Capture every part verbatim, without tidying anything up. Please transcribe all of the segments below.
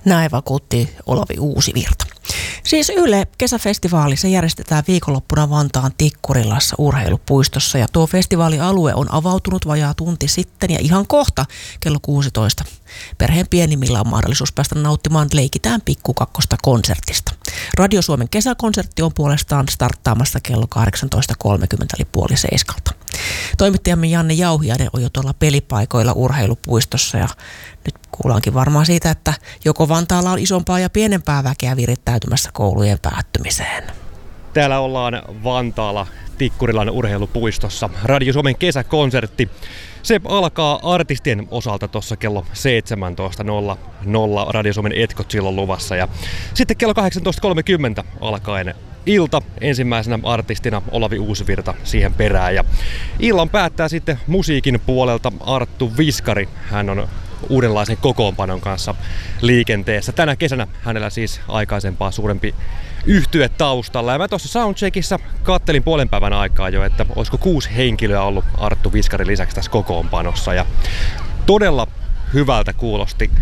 Näin vakuutti Olavi Uusivirta. Siis Yle kesäfestivaali, se järjestetään viikonloppuna Vantaan Tikkurilassa urheilupuistossa ja tuo festivaalialue on avautunut vajaa tunti sitten ja ihan kohta kello kuusitoista. Perheen pienimmillä on mahdollisuus päästä nauttimaan Leikitään pikkukakkosta konsertista. Radio Suomen kesäkonsertti on puolestaan starttaamassa kello kahdeksantoista kolmekymmentä eli puoli seiskalta. Toimittajamme Janne Jauhiainen on jo tuolla pelipaikoilla urheilupuistossa ja nyt kuullaankin varmaan siitä, että joko Vantaalla on isompaa ja pienempää väkeä virittäytymässä koulujen päättymiseen. Täällä ollaan Vantaalla Tikkurilan urheilupuistossa. Radio Suomen kesäkonsertti. Se alkaa artistien osalta tuossa kello seitsemäntoista nolla nolla. Radio Suomen etkot silloin luvassa. Ja sitten kello kahdeksantoista kolmekymmentä alkaen ilta. Ensimmäisenä artistina Olavi Uusivirta siihen perään. Ja illan päättää sitten musiikin puolelta Arttu Viskari. Hän on uudenlaisen kokoonpanon kanssa liikenteessä. Tänä kesänä hänellä siis aikaisempaa suurempi yhtye taustalla. Ja mä tuossa soundcheckissa kattelin puolen päivän aikaa jo, että olisiko kuusi henkilöä ollut Arttu Viskarin lisäksi tässä kokoonpanossa. Ja todella hyvältä kuulosti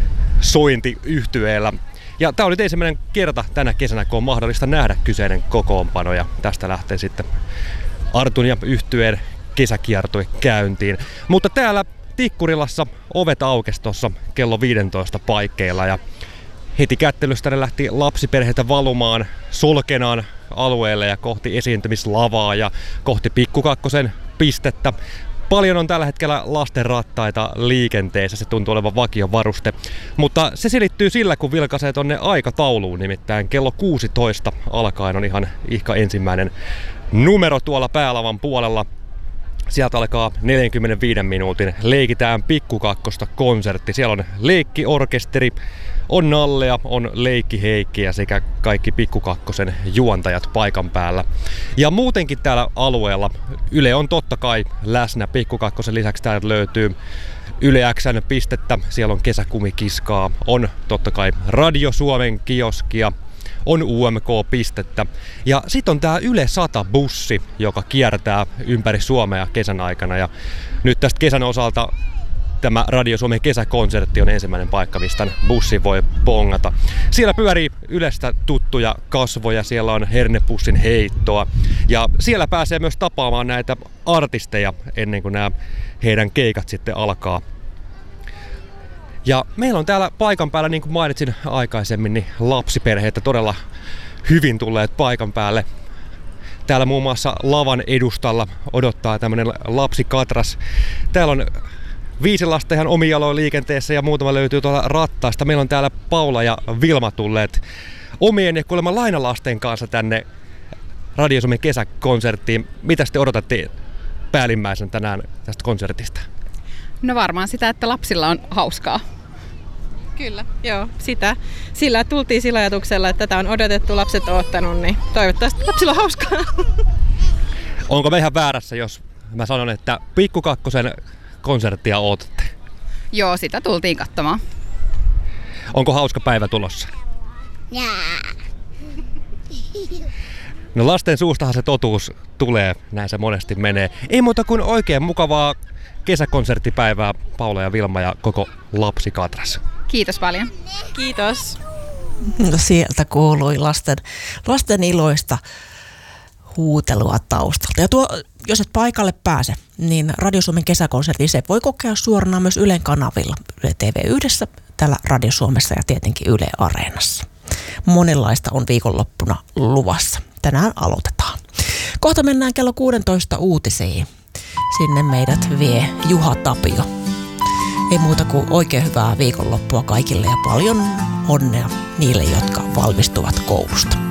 sointi yhtyeellä. Ja tää oli nyt ensimmäinen kerta tänä kesänä, kun on mahdollista nähdä kyseinen kokoonpano. Ja tästä lähtee sitten Artun ja yhtyeen kesäkiertue käyntiin. Mutta täällä Tikkurilassa ovet aukesi tuossa kello viisitoista paikkeilla ja heti kättelystä ne lähti lapsiperheitä valumaan Solkenaan alueelle ja kohti esiintymislavaa ja kohti Pikkukakkosen pistettä. Paljon on tällä hetkellä lasten rattaita liikenteessä, se tuntuu olevan vakiovaruste, mutta se selittyy sillä, kun vilkaisee tonne aikatauluun, nimittäin kello kuusitoista alkaen on ihan ihka ensimmäinen numero tuolla päälavan puolella. Sieltä alkaa neljänkymmenenviiden minuutin Leikitään pikkukakkosta konsertti. Siellä on leikkiorkesteri, on Nallea, on Leikki Heikkiä sekä kaikki Pikkukakkosen juontajat paikan päällä. Ja muutenkin täällä alueella Yle on totta kai läsnä. Pikkukakkosen lisäksi täältä löytyy Yle X:n pistettä, siellä on kesäkumikiskaa, on totta kai Radio Suomen kioskia, on U M K-pistettä. Ja sitten on tää Yle sata-bussi, joka kiertää ympäri Suomea kesän aikana. Ja nyt tästä kesän osalta tämä Radio Suomen kesäkonsertti on ensimmäinen paikka, mistä bussi voi bongata. Siellä pyörii Ylestä tuttuja kasvoja, siellä on hernepussin heittoa. Ja siellä pääsee myös tapaamaan näitä artisteja ennen kuin nämä heidän keikat sitten alkaa. Ja meillä on täällä paikan päällä, niin kuin mainitsin aikaisemmin, niin lapsiperheitä todella hyvin tulleet paikan päälle. Täällä muun muassa lavan edustalla odottaa tämmönen lapsikatras. Täällä on viisi lasta ihan omin jaloin liikenteessä ja muutama löytyy tuolla rattaasta. Meillä on täällä Paula ja Vilma tulleet omien ja kuulemma lainalasten kanssa tänne Radio Suomen kesäkonserttiin. Mitä te odotatte päällimmäisen tänään tästä konsertista? No varmaan sitä, että lapsilla on hauskaa. Kyllä, joo, sitä. Sillä tultiin sillä ajatuksella, että tätä on odotettu, lapset on ottanut, niin toivottavasti lapsilla on hauskaa. Onko me ihan väärässä, jos mä sanon, että Pikkukakkosen konserttia ootatte? Joo, sitä tultiin katsomaan. Onko hauska päivä tulossa? Jaa. No lasten suustahan se totuus tulee, näin se monesti menee. Ei muuta kuin oikein mukavaa kesäkonserttipäivää Paula ja Vilma ja koko lapsikatras. Kiitos paljon. Kiitos. No sieltä kuului lasten, lasten iloista huutelua taustalta. Ja tuo, jos et paikalle pääse, niin Radio Suomen kesäkonsertin se voi kokea suorana myös Ylen kanavilla. Yle T V yhdessä, täällä Radio Suomessa ja tietenkin Yle Areenassa. Monenlaista on viikonloppuna luvassa. Tänään aloitetaan. Kohta mennään kello kuusitoista uutisiin. Sinne meidät vie Juha Tapio. Ei muuta kuin oikein hyvää viikonloppua kaikille ja paljon onnea niille, jotka valmistuvat koulusta.